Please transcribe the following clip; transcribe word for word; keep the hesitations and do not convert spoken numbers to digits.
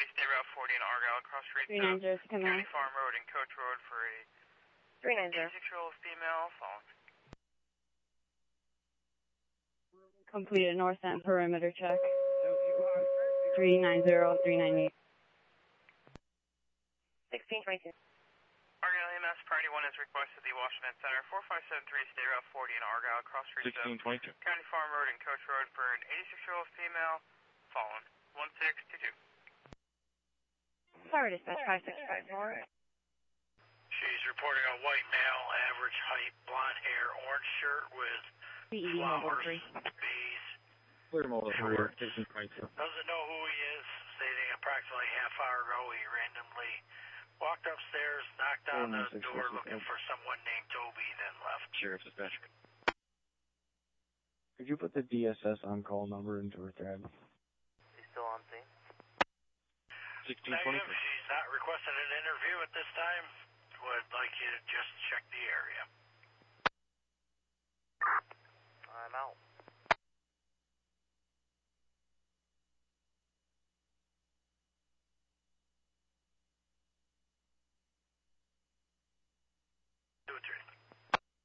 Bay State Route forty in Argyle, cross streets three nine zero, County Farm Road and Coach Road for a three nine zero. eighty-six-year-old female following. Completed north end perimeter check. three nine zero, three nine eight. sixteen twenty-two. Argyle E M S Priority one is requested the Washington Center four five seven three State Route forty in Argyle, cross streets sixteen twenty-two. County Farm Road and Coach Road for an eighty-six-year-old female following. one six two two. Sorry, dispatch five six five four. She's reporting a white male, average height, blonde hair, orange shirt with flowers, bees. Clear mobile three, sixteen twenty-two. Doesn't know who he is, stating approximately half hour ago he randomly walked upstairs, knocked on the door looking for someone named Toby, then left. Sheriff's dispatch. Could you put the D S S on-call number into her thread? He's still on scene. sixteen Negative, twenty-two. she's not requesting an interview at this time. Would like you to just check the area.